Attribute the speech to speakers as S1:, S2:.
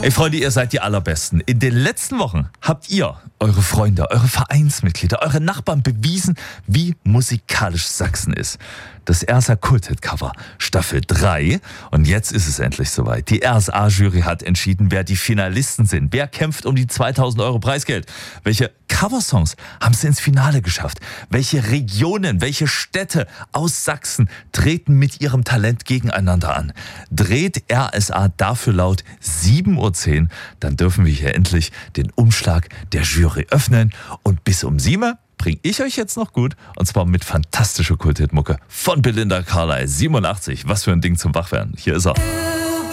S1: Ey Freunde, ihr seid die Allerbesten. In den letzten Wochen habt ihr, eure Freunde, eure Vereinsmitglieder, eure Nachbarn bewiesen, wie musikalisch Sachsen ist. Das RSA Kulthit-Cover Staffel 3. Und jetzt ist es endlich soweit. Die RSA-Jury hat entschieden, wer die Finalisten sind. Wer kämpft um die 2000 Euro Preisgeld? Welche Coversongs haben es ins Finale geschafft? Welche Regionen, welche Städte aus Sachsen treten mit ihrem Talent gegeneinander an? Dreht RSA dafür laut 7:10 Uhr, dann dürfen wir hier endlich den Umschlag der Jury öffnen. Und bis um 7 Uhr bringe ich euch jetzt noch gut, und zwar mit fantastischer Kulthit-Mucke von Belinda Carlisle. 87, was für ein Ding zum Wachwerden. Hier ist er.